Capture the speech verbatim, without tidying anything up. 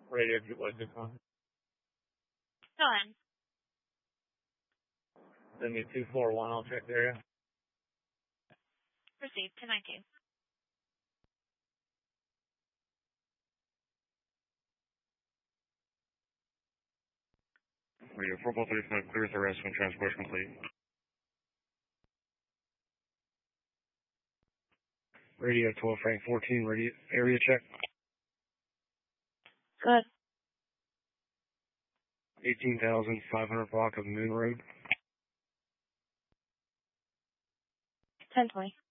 Radio Gateway Decon. Go ahead. Send me two four one, I'll check the area. Received, ten nineteen. Radio four four three five, clear the rest when transport complete. Radio twelve Frank fourteen, radio, area check. Good. eighteen thousand five hundred block of Moon Road. ten twenty.